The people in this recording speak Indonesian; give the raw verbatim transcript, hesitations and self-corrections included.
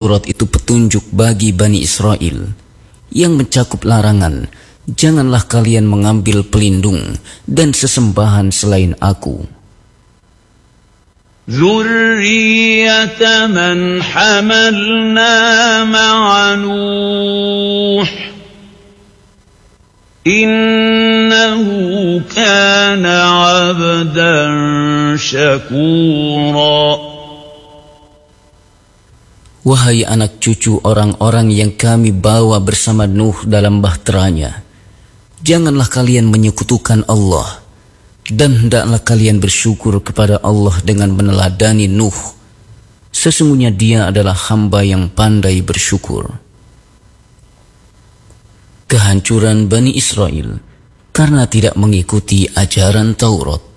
Taurat itu petunjuk bagi Bani Israel yang mencakup larangan, janganlah kalian mengambil pelindung dan sesembahan selain aku. ذُرِّيَّةَ مَنْ حَمَلْنَا مَعَ نُوحٍ إِنَّهُ كَانَ عَبْدًا شَكُورًا. Wahai anak cucu orang-orang yang kami bawa bersama Nuh dalam bahteranya, janganlah kalian menyekutukan Allah, dan hendaklah kalian bersyukur kepada Allah dengan meneladani Nuh. Sesungguhnya dia adalah hamba yang pandai bersyukur. Kehancuran Bani Israel karena tidak mengikuti ajaran Taurat.